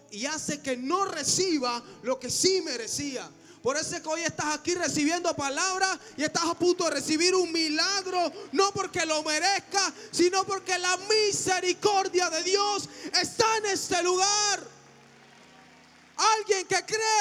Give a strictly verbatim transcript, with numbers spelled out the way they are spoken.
y hace que no reciba lo que sí merecía. Por eso es que hoy estás aquí recibiendo palabra y estás a punto de recibir un milagro, no porque lo merezca, sino porque la misericordia de Dios está en este lugar. Alguien que cree